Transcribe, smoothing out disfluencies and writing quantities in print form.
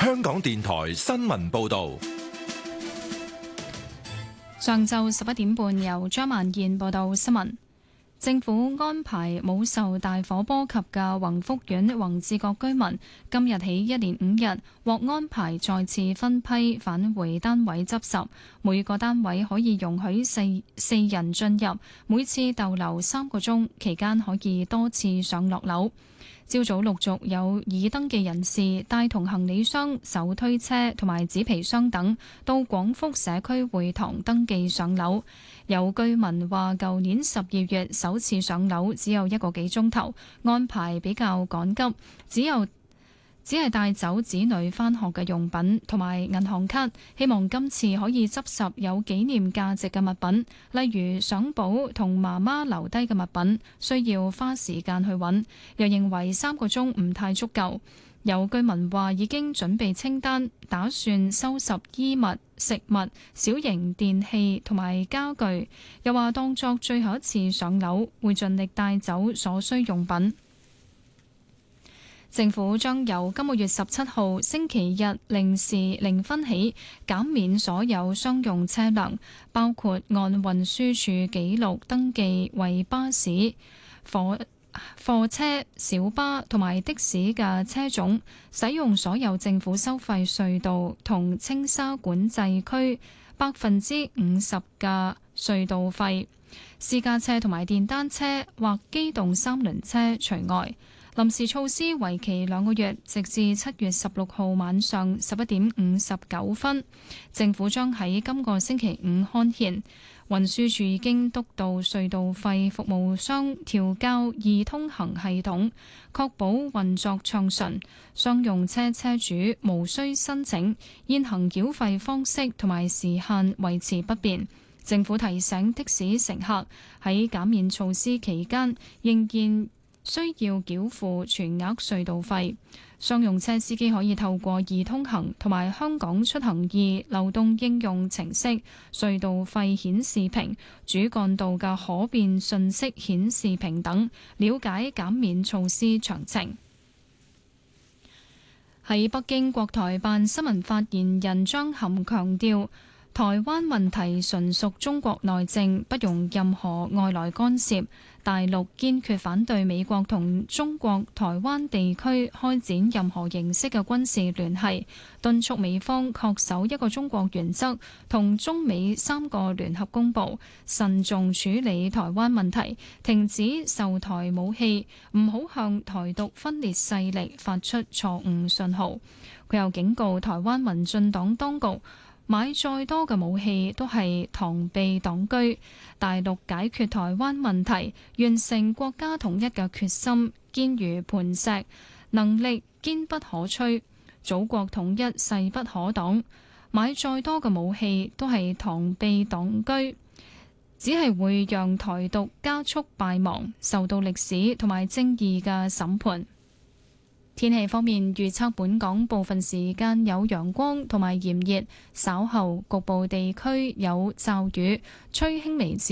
香港電台新聞報道。 上晝11點半，由張萬燕報道新聞。政府安排冇受大火波及嘅宏福苑宏志閣居民，今日起一連5日獲安排再次分批返回單位執拾。每個單位可以容許四人進入，每次逗留3個鐘，期間可以多次上落樓。朝早陸續有已登記人士帶同行李箱、手推車同埋紙皮箱等到廣福社區會堂登記上樓。有居民話，舊年12月首次上樓只有1個幾鐘頭，安排比較趕急，只係帶走子女返學嘅用品同埋銀行卡，希望今次可以執拾有紀念價值嘅物品，例如相簿同媽媽留低嘅物品，需要花時間去揾，又認為3個鐘唔太足夠。有居民話已經準備清單，打算收拾衣物、食物、小型電器同埋家具，又話當作最後一次上樓，會盡力帶走所需用品。政府將由今個月17號星期日0時0分起減免所有商用車輛，包括按運輸署記錄登記為巴士、貨車、小巴同埋的士嘅車種，使用所有政府收費隧道同青沙管制區50%嘅隧道費。私家車同埋電單車或機動3輪車除外。臨時措施為期2個月，直至7月16號晚上11點59分。政府將喺今個星期五刊憲。運輸署已經督導隧道費服務商調校易通行系統，確保運作暢順。商用車車主無需申請，現行繳費方式同埋時限維持不變。政府提醒的士乘客喺減免措施期間仍然需要繳付全額隧道費。商用車司機可以透過易通行同埋香港出行易流動應用程式、隧道費顯示屏、主幹道嘅可變信息顯示屏等，了解減免措施詳情。喺北京，國台辦新聞發言人張含強調，台灣問題純屬中國內政，不容任何外來干涉。大陸堅決反對美國同中國台灣地區開展任何形式嘅軍事聯繫，敦促美方恪守一個中國原則同中美3個聯合公報，慎重處理台灣問題，停止售台武器，唔好向台獨分裂勢力發出錯誤信號。佢又警告台灣民進黨當局，買再多嘅武器都係螳臂擋車，大陸解決台灣問題、完成國家統一嘅決心堅如磐石，能力堅不可摧，祖國統一勢不可擋。買再多嘅武器都係螳臂擋車，只係會讓台獨加速敗亡，受到歷史同埋正義嘅審判。天氣方面，預測本港部分時間有陽光同埋炎熱，稍後局部地區有驟雨，吹輕微至